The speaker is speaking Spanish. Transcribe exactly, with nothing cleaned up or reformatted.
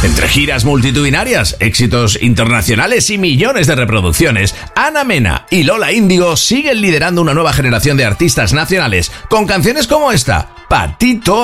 Entre giras multitudinarias, éxitos internacionales y millones de reproducciones, Ana Mena y Lola Índigo siguen liderando una nueva generación de artistas nacionales con canciones como esta, Patito